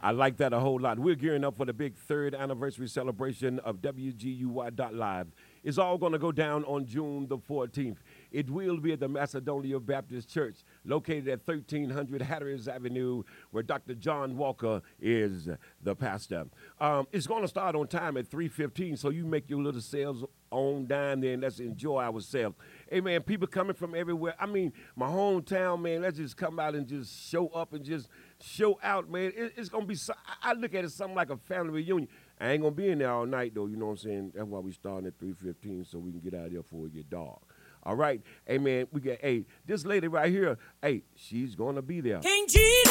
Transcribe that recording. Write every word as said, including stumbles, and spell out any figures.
I like that a whole lot. We're gearing up for the big third anniversary celebration of W G U Y dot live. It's all going to go down on June the fourteenth. It will be at the Macedonia Baptist Church, located at thirteen hundred Hatteras Avenue, where Doctor John Walker is the pastor. Um, it's going to start on time at three fifteen, so you make your little sales on down there and let's enjoy ourselves. Hey, man, people coming from everywhere. I mean, my hometown, man, let's just come out and just show up and just show out, man. It, it's going to be, so, I I look at it something like a family reunion. I ain't going to be in there all night, though, you know what I'm saying? That's why we starting at three fifteen, so we can get out of there before it get dark. All right? Hey, man, we got, hey, this lady right here, hey, she's going to be there. King Jesus.